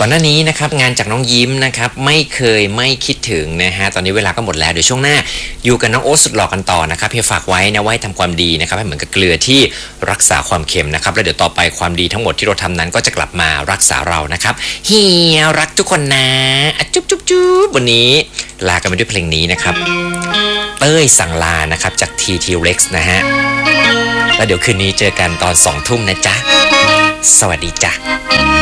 ก่อนหน้านี้นะครับงานจากน้องยิ้มนะครับไม่เคยไม่คิดถึงนะฮะตอนนี้เวลาก็หมดแล้วเดี๋ยวช่วงหน้าอยู่กับน้องโอ๊ตสุดหล่อกันต่อนะครับเพียฝากไว้นะไว้ทำความดีนะครับให้เหมือนกับเกลือที่รักษาความเค็มนะครับแล้วเดี๋ยวต่อไปความดีทั้งหมดที่เราทำนั้นก็จะกลับมารักษาเรานะครับเฮียรักทุกคนนะจุ๊บจุ๊บจุ๊บวันนี้ลากันไปด้วยเพลงนี้นะครับเต้ยสั่งลานะครับจาก TT Rex นะฮะแล้วเดี๋ยวคืนนี้เจอกันตอน 20:00 นนะจ๊ะสวัสดีจ้ะ